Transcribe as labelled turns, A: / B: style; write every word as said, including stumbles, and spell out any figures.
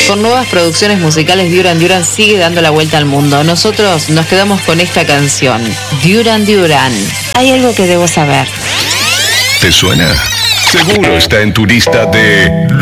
A: Con nuevas producciones musicales, Duran Duran sigue dando la vuelta al mundo. Nosotros nos quedamos con esta canción, Duran Duran. Hay algo que debo saber.
B: ¿Te suena? Seguro está en tu lista de